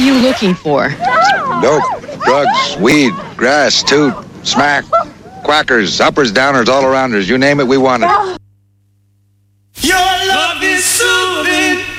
you looking for? Dope, drugs, weed, grass, toot, smack, quackers, uppers, downers, all arounders. You name it, we want it. Your love is soothing.